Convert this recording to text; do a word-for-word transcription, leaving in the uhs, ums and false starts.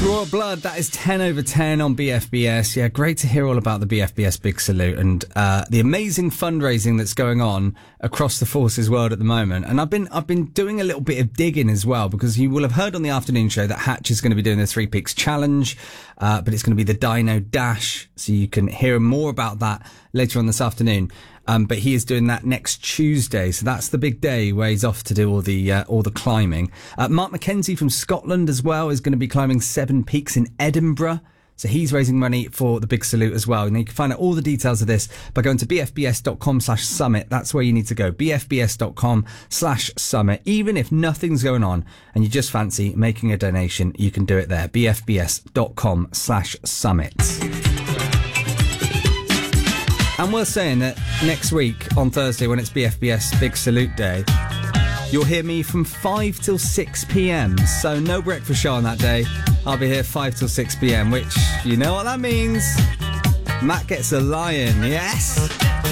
Royal Blood, that is ten over ten on B F B S. Yeah, great to hear all about the B F B S Big Salute and uh, the amazing fundraising that's going on across the forces world at the moment. And I've been I've been doing a little bit of digging as well, because you will have heard on the afternoon show that Hatch is going to be doing the Three Peaks Challenge, uh, but it's going to be the Dino Dash, so you can hear more about that later on this afternoon. Um, but he is doing that next Tuesday, so that's the big day where he's off to do all the uh, all the climbing. Uh, Mark Mackenzie from Scotland as well is going to be climbing Seven Peaks in Edinburgh, so he's raising money for the Big Salute as well. And you can find out all the details of this by going to bfbs.com slash summit. That's where you need to go, bfbs.com slash summit. Even if nothing's going on and you just fancy making a donation, you can do it there, bfbs.com slash summit. And we're saying that next week on Thursday, when it's B F B S Big Salute Day, you'll hear me from five till six p.m. So no breakfast show on that day. I'll be here five till six p.m, which, you know what that means. Matt gets a lion, yes?